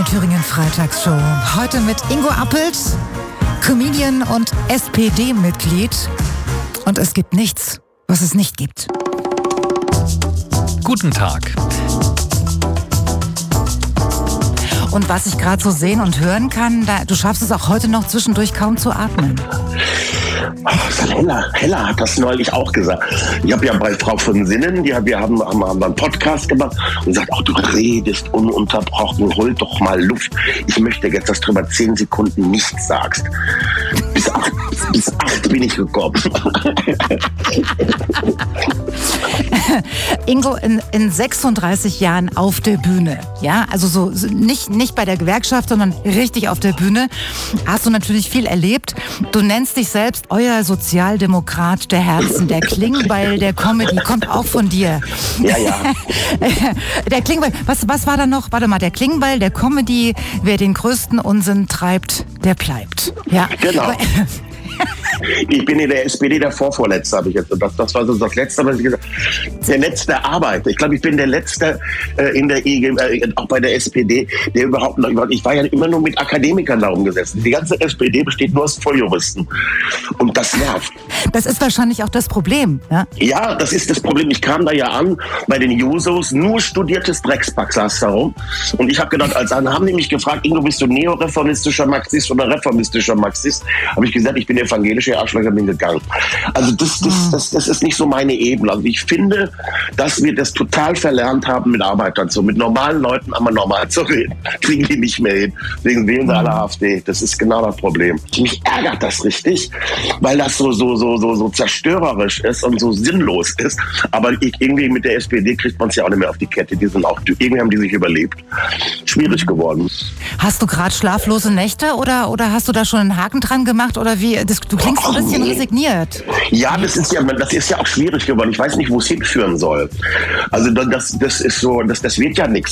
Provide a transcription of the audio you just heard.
Thüringen Freitagsshow. Heute mit Ingo Appelt, Comedian und SPD-Mitglied. Und es gibt nichts, was es nicht gibt. Guten Tag. Und was ich gerade so sehen und hören kann, du schaffst es auch heute noch zwischendurch kaum zu atmen. Hella hat das neulich auch gesagt. Ich habe ja bei Frau von Sinnen, wir haben einen Podcast gemacht und gesagt, du redest ununterbrochen, hol doch mal Luft. Ich möchte jetzt, dass du über 10 Sekunden nichts sagst. Bis 8 bin ich gekommen. Ingo, in 36 Jahren auf der Bühne, ja, also so nicht bei der Gewerkschaft, sondern richtig auf der Bühne, hast du natürlich viel erlebt. Du nennst dich selbst euer Sozialdemokrat der Herzen. Der Klingbeil der Comedy kommt auch von dir. Ja. Der Klingbeil, was war da noch? Warte mal, der Klingbeil der Comedy, wer den größten Unsinn treibt, der bleibt. Ja, genau. Ich bin in der SPD der Vorvorletzte, habe ich jetzt. Das war so das Letzte, was ich gesagt habe. Der letzte Arbeiter. Ich glaube, ich bin der Letzte auch bei der SPD, der überhaupt noch. Ich war ja immer nur mit Akademikern da rumgesessen. Die ganze SPD besteht nur aus Volljuristen. Und das nervt. Das ist wahrscheinlich auch das Problem. Ja, das ist das Problem. Ich kam da ja an bei den Jusos, nur studiertes Dreckspack saß da rum. Und ich habe gedacht, haben die mich gefragt, Ingo, bist du neoreformistischer Marxist oder reformistischer Marxist? Habe ich gesagt, ich bin evangelischer Arschlöcher, bin gegangen. Also das ist nicht so meine Ebene. Also ich finde, dass wir das total verlernt haben, mit Arbeitern mit normalen Leuten einmal normal zu reden. Kriegen die nicht mehr hin. Deswegen wählen sie alle AfD. Das ist genau das Problem. Mich ärgert das richtig, weil das so zerstörerisch ist und so sinnlos ist. Aber irgendwie mit der SPD kriegt man es ja auch nicht mehr auf die Kette. Irgendwie haben die sich überlebt. Schwierig geworden. Hast du gerade schlaflose Nächte oder hast du da schon einen Haken dran gemacht oder wie? Du klingst ein bisschen resigniert. Ja, das ist ja auch schwierig geworden. Ich weiß nicht, wo es hinführen soll. Also das ist so, das wird ja nichts.